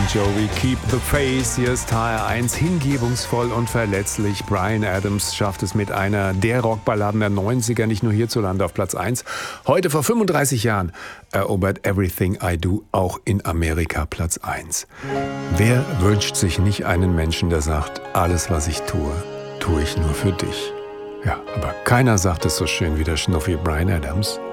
Jovi, Keep the Faith. Hier ist HR1, hingebungsvoll und verletzlich. Bryan Adams schafft es mit einer der Rockballaden der 90er nicht nur hierzulande auf Platz 1. Heute vor 35 Jahren erobert Everything I Do auch in Amerika Platz 1. Wer wünscht sich nicht einen Menschen, der sagt, alles was ich tue, tue ich nur für dich. Ja, aber keiner sagt es so schön wie der Schnuffi Bryan Adams.